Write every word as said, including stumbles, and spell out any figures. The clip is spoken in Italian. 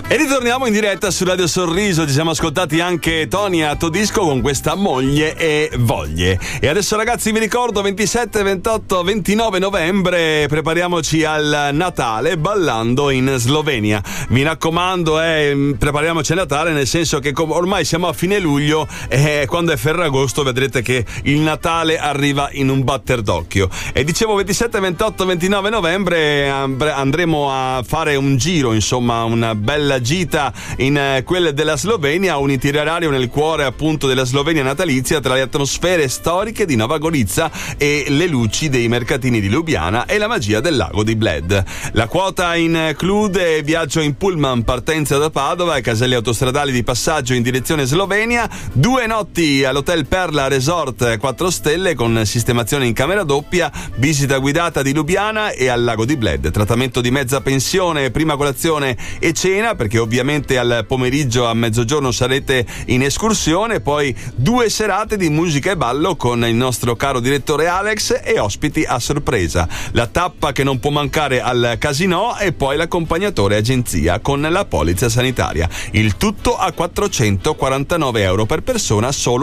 E ritorniamo in diretta su Radio Sorriso. Ci siamo ascoltati anche Tony a Todisco con questa Moglie e Voglie. E adesso, ragazzi, vi ricordo ventisette, ventotto, ventinove novembre prepariamoci al Natale ballando in Slovenia. Mi raccomando, eh, prepariamoci al Natale, nel senso che ormai siamo a fine luglio e quando è Ferragosto vedrete che il Natale arriva in un batter d'occhio. E dicevo ventisette, ventotto, ventinove novembre andremo a fare un giro, insomma una bella gita in eh, quelle della Slovenia, un itinerario nel cuore appunto della Slovenia natalizia, tra le atmosfere storiche di Nova Gorica e le luci dei mercatini di Lubiana e la magia del lago di Bled. La quota include viaggio in pullman, partenza da Padova e caselli autostradali di passaggio in direzione Slovenia, due notti all'Hotel Perla Resort quattro stelle con sistemazione in camera doppia, visita guidata di Lubiana e al lago di Bled, trattamento di mezza pensione, prima colazione e cena, perché ovviamente al pomeriggio a mezzogiorno sarete in escursione, poi due serate di musica e ballo con il nostro caro direttore Alex e ospiti a sorpresa, la tappa che non può mancare al casino e poi l'accompagnatore agenzia con la polizza sanitaria. Il tutto a quattrocentoquarantanove euro per persona, solo